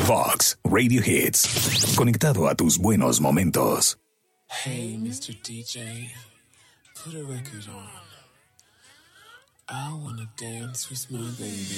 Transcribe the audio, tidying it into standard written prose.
Vox Radio Hits. Conectado a tus buenos momentos. Hey, Mr. DJ, put a record on. I wanna dance with my baby.